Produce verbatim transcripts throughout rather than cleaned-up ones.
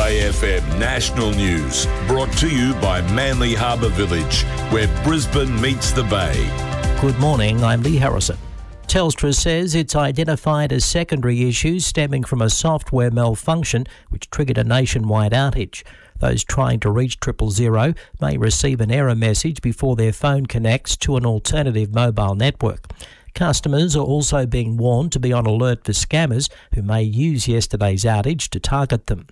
Bay F M National News, brought to you by Manly Harbour Village, where Brisbane meets the Bay. Good morning, I'm Lee Harrison. Telstra says it's identified a secondary issue stemming from a software malfunction which triggered a nationwide outage. Those trying to reach triple zero may receive an error message before their phone connects to an alternative mobile network. Customers are also being warned to be on alert for scammers who may use yesterday's outage to target them.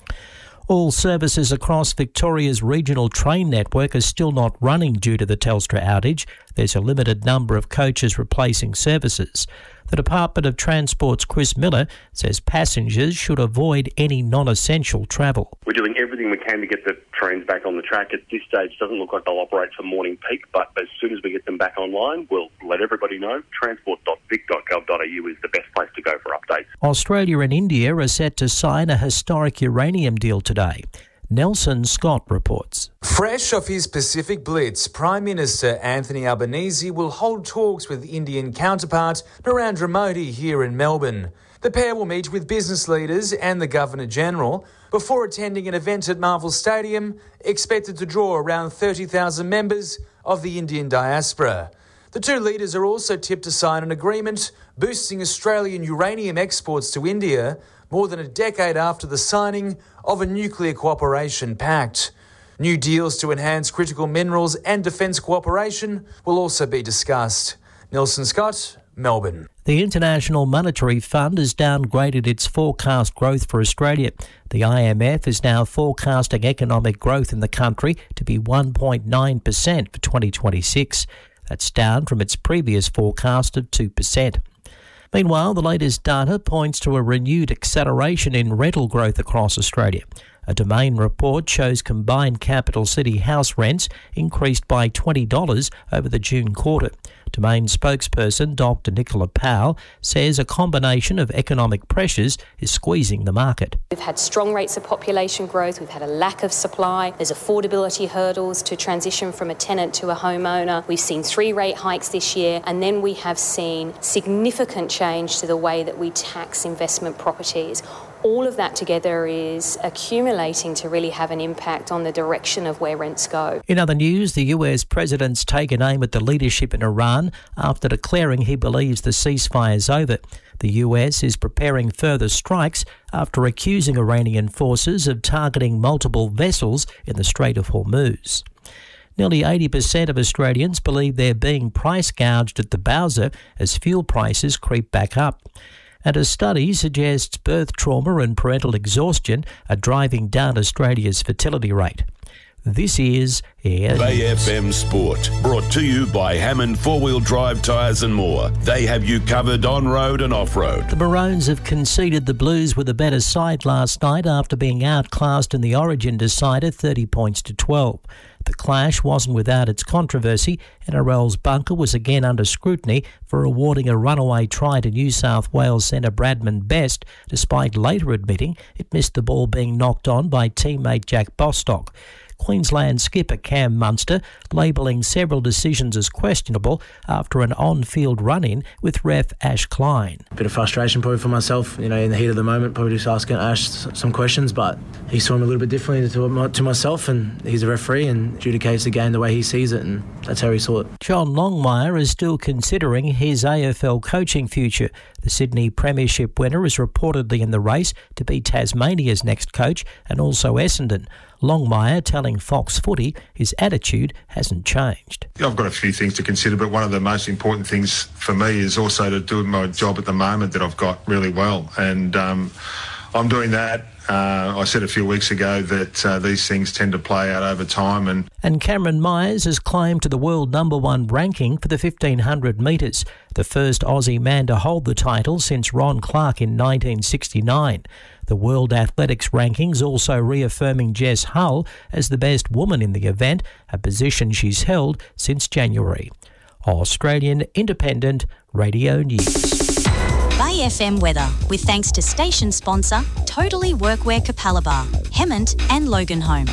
All services across Victoria's regional train network are still not running due to the Telstra outage. There's a limited number of coaches replacing services. The Department of Transport's Chris Miller says passengers should avoid any non-essential travel. We're doing everything we can to get the trains back on the track. At this stage, it doesn't look like they'll operate for morning peak, but as soon as we get them back online, we'll let everybody know. transport dot vic dot gov dot a u is the best place to go for updates. Australia and India are set to sign a historic uranium deal today. Nelson Scott reports. Fresh off his Pacific Blitz, Prime Minister Anthony Albanese will hold talks with Indian counterpart Narendra Modi here in Melbourne. The pair will meet with business leaders and the Governor-General before attending an event at Marvel Stadium expected to draw around thirty thousand members of the Indian diaspora. The two leaders are also tipped to sign an agreement boosting Australian uranium exports to India more than a decade after the signing of a nuclear cooperation pact. New deals to enhance critical minerals and defence cooperation will also be discussed. Nelson Scott, Melbourne. The International Monetary Fund has downgraded its forecast growth for Australia. The I M F is now forecasting economic growth in the country to be one point nine percent for twenty twenty-six. That's down from its previous forecast of two percent. Meanwhile, the latest data points to a renewed acceleration in rental growth across Australia. A Domain report shows combined capital city house rents increased by twenty dollars over the June quarter. Domain spokesperson Doctor Nicola Powell says a combination of economic pressures is squeezing the market. We've had strong rates of population growth, we've had a lack of supply, there's affordability hurdles to transition from a tenant to a homeowner. We've seen three rate hikes this year, and then we have seen significant change to the way that we tax investment properties. All of that together is accumulating to really have an impact on the direction of where rents go. In other news, the U S president's taken aim at the leadership in Iran after declaring he believes the ceasefire is over. The U S is preparing further strikes after accusing Iranian forces of targeting multiple vessels in the Strait of Hormuz. Nearly eighty percent of Australians believe they're being price gouged at the Bowser as fuel prices creep back up. And a study suggests birth trauma and parental exhaustion are driving down Australia's fertility rate. This is Air Bay F M Sport, brought to you by Hammond Four-Wheel Drive Tyres and More. They have you covered on-road and off-road. The Maroons have conceded the Blues with a better side last night after being outclassed in the Origin decider thirty points to twelve. The clash wasn't without its controversy. N R L's bunker was again under scrutiny for awarding a runaway try to New South Wales centre Bradman Best, despite later admitting it missed the ball being knocked on by teammate Jack Bostock. Queensland skipper Cam Munster labelling several decisions as questionable after an on-field run-in with ref Ash Klein. A bit of frustration probably for myself, you know, in the heat of the moment, probably just asking Ash some questions, but he saw him a little bit differently to, to myself, and he's a referee and adjudicates the game the way he sees it, and that's how he saw it. John Longmire is still considering his A F L coaching future. The Sydney Premiership winner is reportedly in the race to be Tasmania's next coach and also Essendon. Longmire telling Fox Footy his attitude hasn't changed. I've got a few things to consider, but one of the most important things for me is also to do my job at the moment that I've got really well. And um, I'm doing that. Uh, I said a few weeks ago that uh, these things tend to play out over time. And And Cameron Myers has climbed to the world number one ranking for the fifteen hundred metres, the first Aussie man to hold the title since Ron Clark in nineteen sixty-nine. The World Athletics rankings also reaffirming Jess Hull as the best woman in the event, a position she's held since January. Australian Independent Radio News. Bay F M weather, with thanks to station sponsor Totally Workwear Capalaba, Hemmant and Loganholme.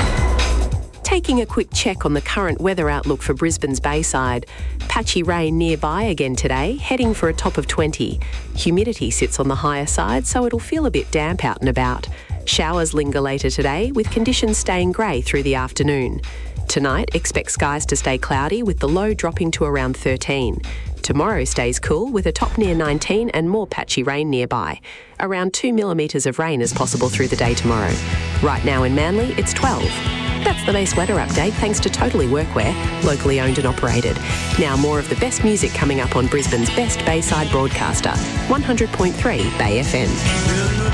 Taking a quick check on the current weather outlook for Brisbane's Bayside. Patchy rain nearby again today, heading for a top of twenty. Humidity sits on the higher side, so it'll feel a bit damp out and about. Showers linger later today, with conditions staying grey through the afternoon. Tonight, expect skies to stay cloudy, with the low dropping to around thirteen. Tomorrow stays cool, with a top near nineteen and more patchy rain nearby. Around two millimetres of rain is possible through the day tomorrow. Right now in Manly, it's twelve. That's the base weather update, thanks to Totally Workwear, locally owned and operated. Now more of the best music coming up on Brisbane's best Bayside broadcaster, one hundred point three Bay F M.